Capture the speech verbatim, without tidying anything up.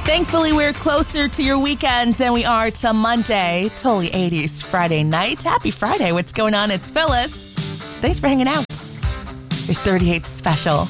Thankfully, we're closer to your weekend than we are to Monday. Totally eighties Friday night. Happy Friday. What's going on? It's Phyllis. Thanks for hanging out. Here's thirty-eighth Special.